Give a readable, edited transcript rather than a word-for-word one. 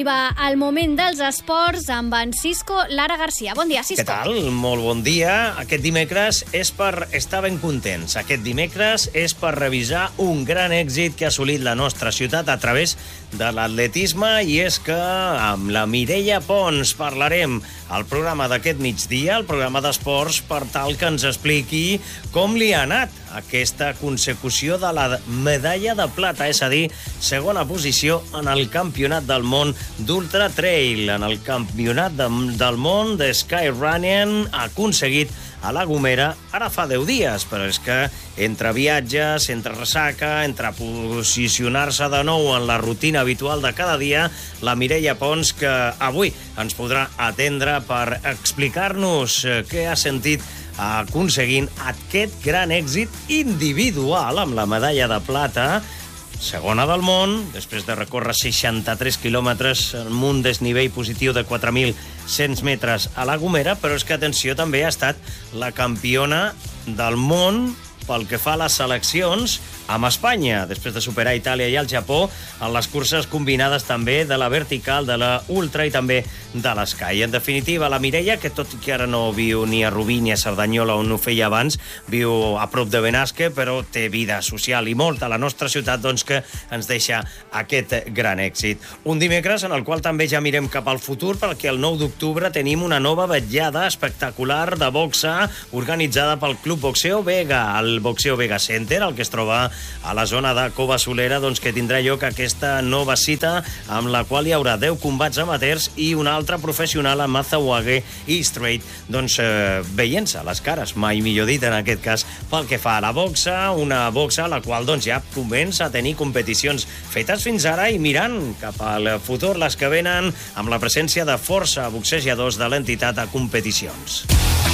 Arriba el moment dels esports amb en Cisco Lara Garcia. Bon dia, Cisco. Què tal? Molt bon dia. Aquest dimecres és per estar ben contents. Aquest dimecres és per revisar un gran èxit que ha assolit la nostra ciutat a través de l'atletisme, i és que amb la Mireia Pons parlarem al programa d'aquest migdia, el programa d'esports, per tal que ens expliqui com li ha anat aquesta consecució de la medalla de plata, és a dir, segona posició en el Campionat del Món d'Ultra Trail. En el Campionat del Món de Skyrunning ha aconseguit a la Gomera ara fa 10 dies, però és que entre viatges, entre ressaca, entre posicionar-se de nou en la rutina habitual de cada dia, la Mireia Pons, que avui ens podrà atendre per explicar-nos què ha sentit aconseguint aquest gran èxit individual amb la medalla de plata, segona del món, després de recórrer 63 quilòmetres amb un desnivell positiu de 4.100 metres a la Gomera, però és que, atenció, també ha estat la campiona del món pel que fa a les seleccions amb Espanya, després de superar Itàlia i el Japó en les curses combinades també de la vertical, de la ultra i també de l'Sky. En definitiva, la Mireia, que tot i que ara no viu ni a Rubí ni a Cerdanyola, on ho feia abans, viu a prop de Benasque, però té vida social i molta a la nostra ciutat, doncs, que ens deixa aquest gran èxit. Un dimecres en el qual també ja mirem cap al futur, perquè el 9 d'octubre tenim una nova vetllada espectacular de boxa organitzada pel Club Boxeo Vega, el Boxeo Vega Center, el que es troba a la zona de Cova Solera, doncs, que tindrà lloc aquesta nova cita amb la qual hi haurà 10 combats amateurs i una altra professional a Mazahuague i Straight, doncs, veient-se les cares, mai millor dit en aquest cas, pel que fa a la boxa, una boxa a la qual doncs, ja comença a tenir competicions fetes fins ara i mirant cap al futur les que venen amb la presència de força boxejadors de l'entitat a competicions.